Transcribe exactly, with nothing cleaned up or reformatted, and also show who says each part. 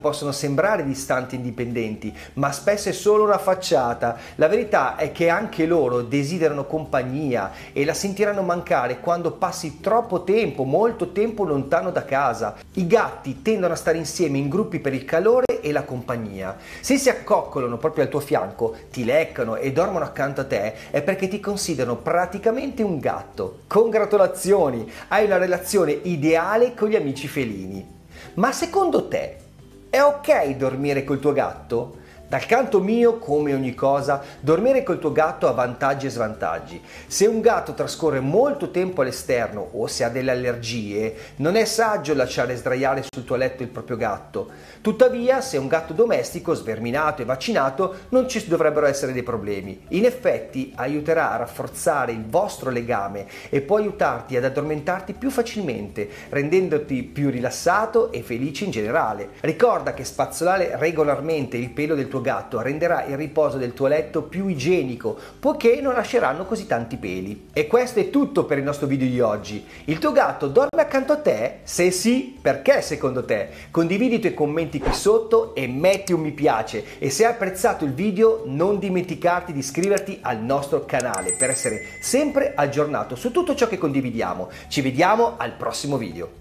Speaker 1: Possono sembrare distanti e indipendenti, ma spesso è solo una facciata. La verità è che anche loro desiderano compagnia e la sentiranno mancare quando passi troppo tempo, molto tempo lontano da casa. I gatti tendono a stare insieme in gruppi per il calore e la compagnia. Se si accoccolano proprio al tuo fianco, ti leccano e dormono accanto a te, è perché ti considerano praticamente un gatto. Congratulazioni, hai una relazione ideale con gli amici felini. Ma secondo te, è ok dormire col tuo gatto? Dal canto mio, come ogni cosa, dormire col tuo gatto ha vantaggi e svantaggi. Se un gatto trascorre molto tempo all'esterno o se ha delle allergie, non è saggio lasciare sdraiare sul tuo letto il proprio gatto. Tuttavia, se è un gatto domestico, sverminato e vaccinato, non ci dovrebbero essere dei problemi. In effetti, aiuterà a rafforzare il vostro legame e può aiutarti ad addormentarti più facilmente, rendendoti più rilassato e felice in generale. Ricorda che spazzolare regolarmente il pelo del tuo gatto renderà il riposo del tuo letto più igienico, poiché non lasceranno così tanti peli. E questo è tutto per il nostro video di oggi. Il tuo gatto dorme accanto a te? Se sì, perché secondo te? Condividi i tuoi commenti qui sotto e metti un mi piace, e se hai apprezzato il video non dimenticarti di iscriverti al nostro canale per essere sempre aggiornato su tutto ciò che condividiamo. Ci vediamo al prossimo video.